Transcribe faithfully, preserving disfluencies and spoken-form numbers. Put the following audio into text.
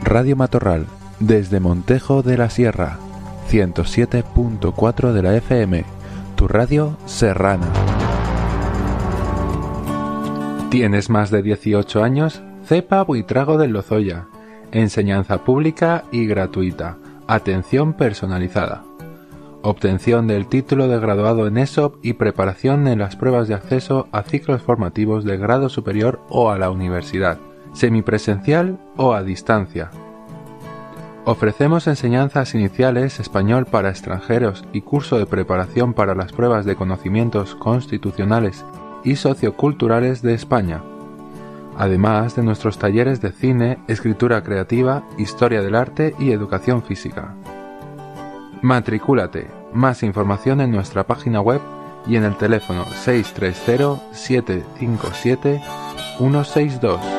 Radio Matorral, desde Montejo de la Sierra, ciento siete punto cuatro de la F M, tu radio serrana. ¿Tienes más de dieciocho años? Cepa Buitrago del Lozoya. Enseñanza pública y gratuita. Atención personalizada. Obtención del título de graduado en E S O P y preparación en las pruebas de acceso a ciclos formativos de grado superior o a la universidad, semipresencial o a distancia. Ofrecemos enseñanzas iniciales, español para extranjeros y curso de preparación para las pruebas de conocimientos constitucionales y socioculturales de España, además de nuestros talleres de cine, escritura creativa, historia del arte y educación física. Matricúlate. Más información en nuestra página web y en el teléfono seis tres cero, siete cinco siete, uno seis dos.